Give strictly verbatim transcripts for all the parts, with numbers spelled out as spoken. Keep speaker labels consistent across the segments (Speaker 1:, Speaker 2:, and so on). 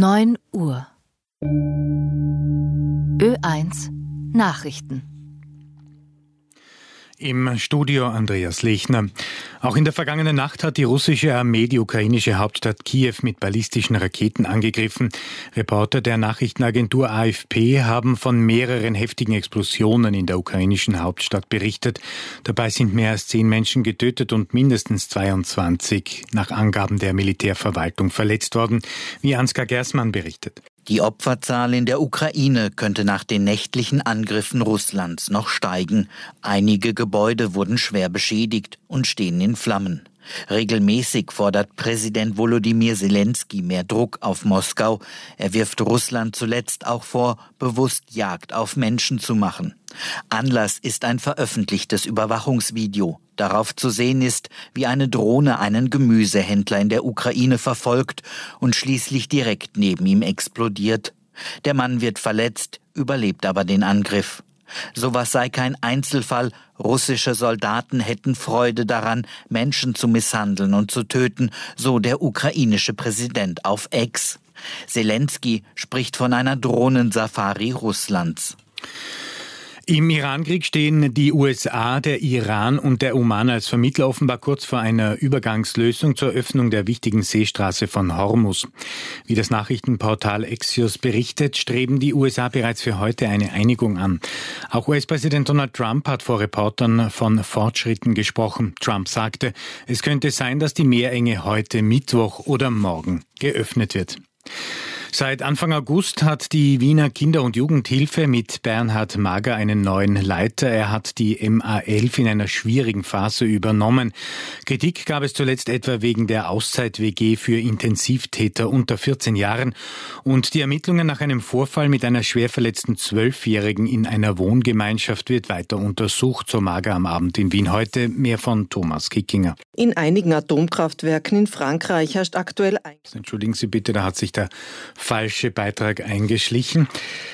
Speaker 1: neun Uhr. Ö eins Nachrichten.
Speaker 2: Im Studio Andreas Lechner. Auch in der vergangenen Nacht hat die russische Armee die ukrainische Hauptstadt Kiew mit ballistischen Raketen angegriffen. Reporter der Nachrichtenagentur A F P haben von mehreren heftigen Explosionen in der ukrainischen Hauptstadt berichtet. Dabei sind mehr als zehn Menschen getötet und mindestens zweiundzwanzig nach Angaben der Militärverwaltung verletzt worden, wie Ansgar Gersmann berichtet.
Speaker 3: Die Opferzahl in der Ukraine könnte nach den nächtlichen Angriffen Russlands noch steigen. Einige Gebäude wurden schwer beschädigt und stehen in Flammen. Regelmäßig fordert Präsident Volodymyr Zelensky mehr Druck auf Moskau. Er wirft Russland zuletzt auch vor, bewusst Jagd auf Menschen zu machen. Anlass ist ein veröffentlichtes Überwachungsvideo. Darauf zu sehen ist, wie eine Drohne einen Gemüsehändler in der Ukraine verfolgt und schließlich direkt neben ihm explodiert. Der Mann wird verletzt, überlebt aber den Angriff. Sowas sei kein Einzelfall. Russische Soldaten hätten Freude daran, Menschen zu misshandeln und zu töten, so der ukrainische Präsident auf X. Zelensky spricht von einer Drohnensafari Russlands.
Speaker 2: Im Irankrieg stehen die U S A, der Iran und der Oman als Vermittler offenbar kurz vor einer Übergangslösung zur Öffnung der wichtigen Seestraße von Hormuz. Wie das Nachrichtenportal Axios berichtet, streben die U S A bereits für heute eine Einigung an. Auch U S-Präsident Donald Trump hat vor Reportern von Fortschritten gesprochen. Trump sagte, es könnte sein, dass die Meerenge heute Mittwoch oder morgen geöffnet wird. Seit Anfang August hat die Wiener Kinder- und Jugendhilfe mit Bernhard Mager einen neuen Leiter. Er hat die M A elf in einer schwierigen Phase übernommen. Kritik gab es zuletzt etwa wegen der Auszeit-W G für Intensivtäter unter vierzehn Jahren. Und die Ermittlungen nach einem Vorfall mit einer schwer verletzten Zwölfjährigen in einer Wohngemeinschaft wird weiter untersucht, so Mager am Abend in Wien. Heute mehr von Thomas Kickinger.
Speaker 4: In einigen Atomkraftwerken in Frankreich herrscht aktuell ein...
Speaker 2: Entschuldigen Sie bitte, da hat sich der falsche Beitrag eingeschlichen.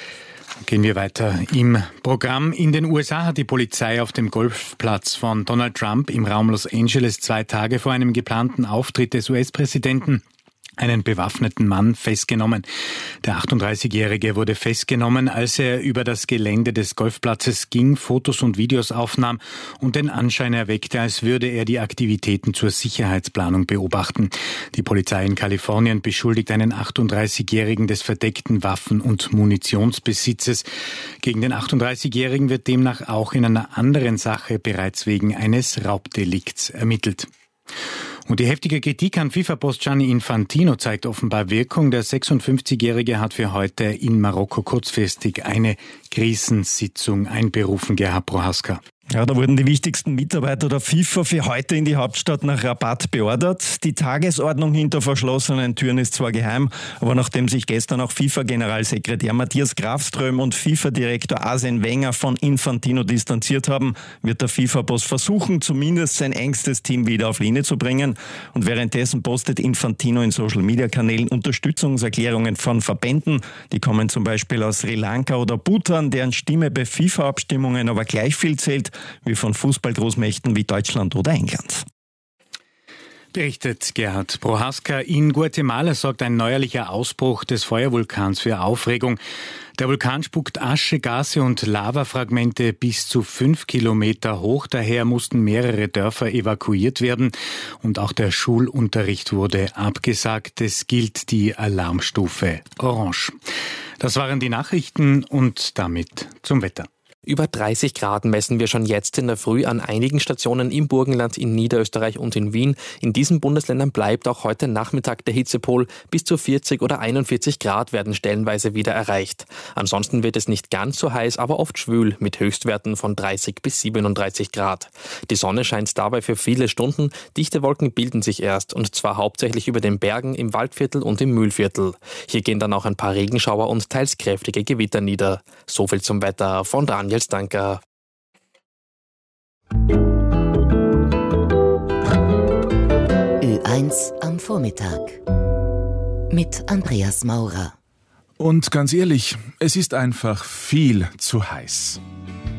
Speaker 2: Gehen wir weiter im Programm. In den U S A hat die Polizei auf dem Golfplatz von Donald Trump im Raum Los Angeles zwei Tage vor einem geplanten Auftritt des U S-Präsidenten einen bewaffneten Mann festgenommen. Der achtunddreißigjährige wurde festgenommen, als er über das Gelände des Golfplatzes ging, Fotos und Videos aufnahm und den Anschein erweckte, als würde er die Aktivitäten zur Sicherheitsplanung beobachten. Die Polizei in Kalifornien beschuldigt einen achtunddreißigjährigen des verdeckten Waffen- und Munitionsbesitzes. Gegen den achtunddreißigjährigen wird demnach auch in einer anderen Sache bereits wegen eines Raubdelikts ermittelt. Und die heftige Kritik an FIFA-Boss Gianni Infantino zeigt offenbar Wirkung. Der sechsundfünfzigjährige hat für heute in Marokko kurzfristig eine Krisensitzung einberufen, Gerhard Prohaska.
Speaker 5: Ja, da wurden die wichtigsten Mitarbeiter der FIFA für heute in die Hauptstadt nach Rabat beordert. Die Tagesordnung hinter verschlossenen Türen ist zwar geheim, aber nachdem sich gestern auch FIFA-Generalsekretär Matthias Grafström und FIFA-Direktor Arsene Wenger von Infantino distanziert haben, wird der FIFA-Boss versuchen, zumindest sein engstes Team wieder auf Linie zu bringen. Und währenddessen postet Infantino in Social-Media-Kanälen Unterstützungserklärungen von Verbänden. Die kommen zum Beispiel aus Sri Lanka oder Bhutan, deren Stimme bei FIFA-Abstimmungen aber gleich viel zählt wie von Fußballgroßmächten wie Deutschland oder England.
Speaker 2: Berichtet Gerhard Prohaska. In Guatemala sorgt ein neuerlicher Ausbruch des Feuervulkans für Aufregung. Der Vulkan spuckt Asche, Gase und Lavafragmente bis zu fünf Kilometer hoch. Daher mussten mehrere Dörfer evakuiert werden. Und auch der Schulunterricht wurde abgesagt. Es gilt die Alarmstufe Orange. Das waren die Nachrichten und damit zum Wetter.
Speaker 6: Über dreißig Grad messen wir schon jetzt in der Früh an einigen Stationen im Burgenland, in Niederösterreich und in Wien. In diesen Bundesländern bleibt auch heute Nachmittag der Hitzepol. Bis zu vierzig oder einundvierzig Grad werden stellenweise wieder erreicht. Ansonsten wird es nicht ganz so heiß, aber oft schwül mit Höchstwerten von dreißig bis siebenunddreißig Grad. Die Sonne scheint dabei für viele Stunden. Dichte Wolken bilden sich erst, und zwar hauptsächlich über den Bergen, im Waldviertel und im Mühlviertel. Hier gehen dann auch ein paar Regenschauer und teils kräftige Gewitter nieder. So viel zum Wetter von Daniel Stanker.
Speaker 1: Ö eins am Vormittag mit Andreas Maurer.
Speaker 7: Und ganz ehrlich, es ist einfach viel zu heiß.